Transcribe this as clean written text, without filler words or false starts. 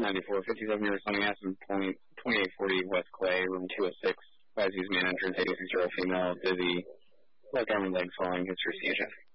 1094, 57-year Sunny Aspen Point, 2840 West Clay, room 206. Advise use manager, 86-year-old female, dizzy, left arm and leg swelling, history seizure.